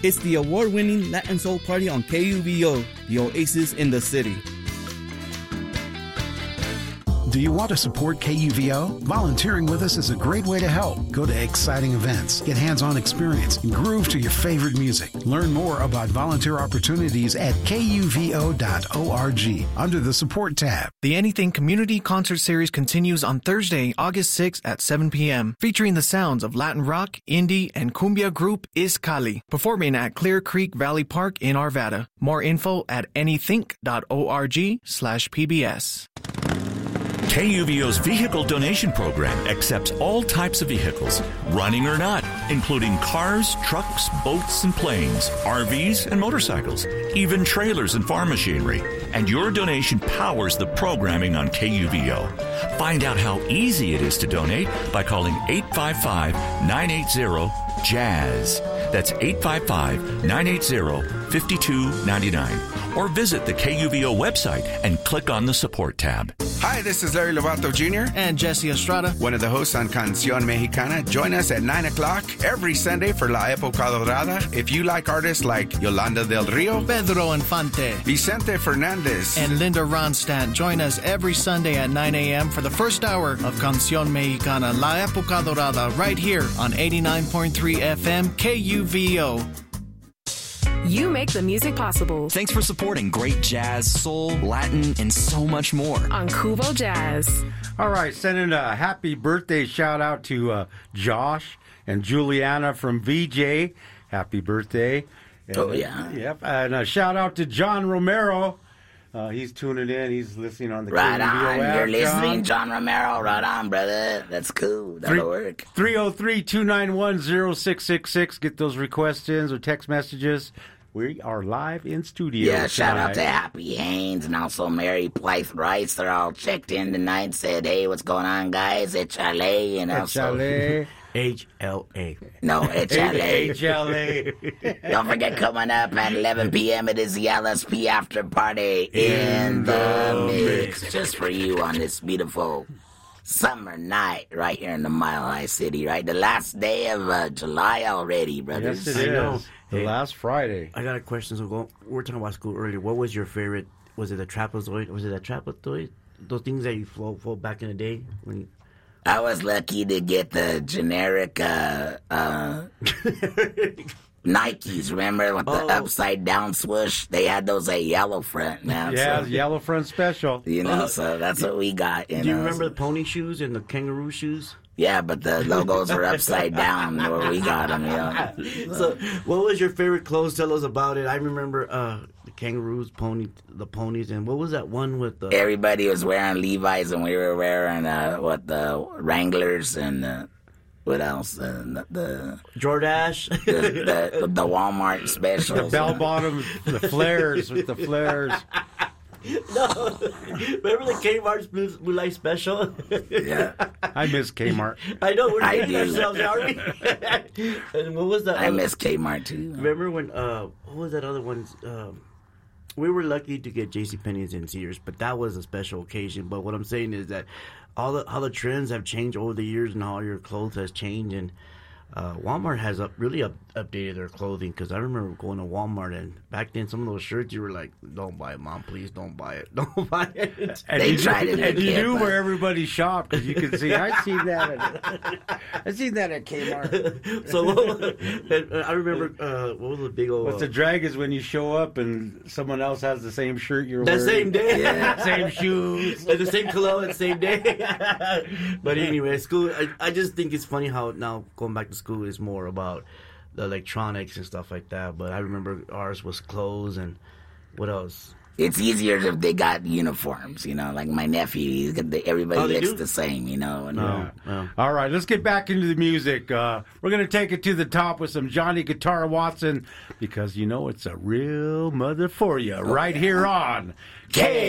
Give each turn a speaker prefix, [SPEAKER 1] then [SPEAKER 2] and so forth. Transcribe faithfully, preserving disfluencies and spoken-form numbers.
[SPEAKER 1] It's the award-winning Latin Soul Party on K U V O, the oasis in the city.
[SPEAKER 2] Do you want to support K U V O? Volunteering with us is a great way to help. Go to exciting events, get hands-on experience, and groove to your favorite music. Learn more about volunteer opportunities at K U V O dot org under the Support tab.
[SPEAKER 3] The Anything Community Concert Series continues on Thursday, August sixth at seven p.m., featuring the sounds of Latin rock, indie, and cumbia group Izcalli, performing at Clear Creek Valley Park in Arvada. More info at anythink dot org slash PBS.
[SPEAKER 4] K U V O's vehicle donation program accepts all types of vehicles, running or not, including cars, trucks, boats, and planes, R Vs, and motorcycles, even trailers and farm machinery. And your donation powers the programming on K U V O. Find out how easy it is to donate by calling eight five five, nine eight zero, JAZZ. That's eight five five, nine eight zero, five two nine nine. Or visit the K U V O website and click on the Support tab.
[SPEAKER 5] Hi, this is Larry Lovato Junior
[SPEAKER 3] And Jesse Estrada,
[SPEAKER 5] one of the hosts on Canción Mexicana. Join us at nine o'clock every Sunday for La Época Dorada. If you like artists like Yolanda del Rio,
[SPEAKER 3] Pedro Infante,
[SPEAKER 5] Vicente Fernandez,
[SPEAKER 3] and Linda Ronstadt, join us every Sunday at nine a.m. for the first hour of Canción Mexicana, La Época Dorada, right here on eighty-nine point three F M K U V O.
[SPEAKER 6] You make the music possible.
[SPEAKER 7] Thanks for supporting great jazz, soul, Latin, and so much more
[SPEAKER 6] on Kuvo Jazz.
[SPEAKER 8] All right, sending a happy birthday shout out to uh, Josh and Juliana from V J. Happy birthday. And,
[SPEAKER 9] oh, yeah.
[SPEAKER 8] Yep. And a shout out to John Romero. Uh, he's tuning in. He's listening on the
[SPEAKER 9] Right
[SPEAKER 8] K U V O
[SPEAKER 9] on.
[SPEAKER 8] app,
[SPEAKER 9] You're listening,
[SPEAKER 8] John.
[SPEAKER 9] John Romero. Right on, brother. That's cool. That'll
[SPEAKER 8] Three,
[SPEAKER 9] work.
[SPEAKER 8] three oh three, two nine one, oh six six six. Get those requests in or text messages. We are live in studio.
[SPEAKER 9] Yeah, shout
[SPEAKER 8] tonight.
[SPEAKER 9] out to Happy Haynes and also Mary Blythe Rice. They're all checked in tonight. Said, hey, what's going on, guys? H L A. And also...
[SPEAKER 8] H L A.
[SPEAKER 9] No, H L A.
[SPEAKER 8] H L A.
[SPEAKER 9] Don't forget, coming up at eleven p.m., it is the L S P after party in the mix. Just for you on this beautiful summer night right here in the Mile High City, right? The last day of uh, July already, brothers.
[SPEAKER 8] Yes, it is. The hey, last Friday.
[SPEAKER 10] I got a question. So go, we were talking about school earlier. What was your favorite? Was it a trapezoid? Was it a trapezoid? Those things that you float, float back in the day? When you...
[SPEAKER 9] I was lucky to get the generic uh, uh, Nikes, remember, with the oh. upside down swoosh? They had those at Yellow Front now.
[SPEAKER 8] Yeah,
[SPEAKER 9] so,
[SPEAKER 8] Yellow Front special.
[SPEAKER 9] You know, so that's what we got. You
[SPEAKER 10] Do you
[SPEAKER 9] know,
[SPEAKER 10] remember
[SPEAKER 9] so.
[SPEAKER 10] the pony shoes and the kangaroo shoes?
[SPEAKER 9] Yeah, but the logos were upside down where we got them, you know.
[SPEAKER 10] So, what was your favorite clothes? Tell us about it. I remember uh, the kangaroos, pony, the ponies, and what was that one with the...
[SPEAKER 9] Everybody was wearing Levi's, and we were wearing, uh, what, the Wranglers, and uh, what else? Uh, the, the
[SPEAKER 10] Jordache.
[SPEAKER 9] The, the, the Walmart specials.
[SPEAKER 8] The bell-bottom, the flares with the flares.
[SPEAKER 10] No, remember the Kmart Blue, Blue Light Special?
[SPEAKER 9] Yeah,
[SPEAKER 8] I miss Kmart.
[SPEAKER 10] I know we're
[SPEAKER 9] I
[SPEAKER 10] doing ourselves, are we? And what was that?
[SPEAKER 9] I
[SPEAKER 10] other,
[SPEAKER 9] miss Kmart too.
[SPEAKER 10] Remember when? Uh, what was that other one? Um, we were lucky to get JCPenney's and Sears, but that was a special occasion. But what I'm saying is that all the how the trends have changed over the years, and how your clothes has changed, and uh, Walmart has up, really up, updated their clothing, because I remember going to Walmart, and back then some of those shirts you were like, don't buy it, Mom, please don't buy it, don't buy it.
[SPEAKER 8] And
[SPEAKER 9] they
[SPEAKER 8] you,
[SPEAKER 9] tried it
[SPEAKER 8] and you
[SPEAKER 9] again,
[SPEAKER 8] knew
[SPEAKER 9] but...
[SPEAKER 8] where everybody shopped, because you could see, I seen that at, I seen that at Kmart.
[SPEAKER 10] So what, I remember uh, what was the big old
[SPEAKER 8] what's the drag is when you show up and someone else has the same shirt you're
[SPEAKER 10] that
[SPEAKER 8] wearing,
[SPEAKER 10] same day,
[SPEAKER 9] yeah.
[SPEAKER 8] same shoes,
[SPEAKER 10] and the same cologne, the same day. But anyway, school. I, I just think it's funny how now going back to school is more about the electronics and stuff like that. But I remember ours was clothes and what else?
[SPEAKER 9] It's easier if they got uniforms, you know. Like my nephew, he's got the, everybody
[SPEAKER 10] oh,
[SPEAKER 9] looks
[SPEAKER 10] do?
[SPEAKER 9] the same, you know. And,
[SPEAKER 8] yeah. Yeah. All right, let's get back into the music. Uh, we're going to take it to the top with some Johnny Guitar Watson, because you know it's a real mother for you, right here on K